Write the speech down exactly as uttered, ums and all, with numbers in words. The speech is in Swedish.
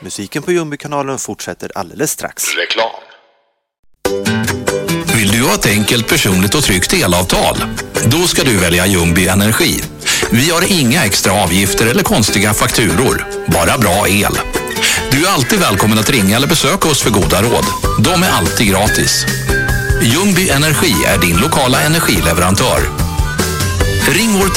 Musiken på Ljungby-kanalen fortsätter alldeles strax. Reklam. Vill du ha ett enkelt, personligt och tryggt elavtal? Då ska du välja Ljungby Energi. Vi har inga extra avgifter eller konstiga fakturor. Bara bra el. Du är alltid välkommen att ringa eller besöka oss för goda råd. De är alltid gratis. Ljungby Energi är din lokala energileverantör. Ring vår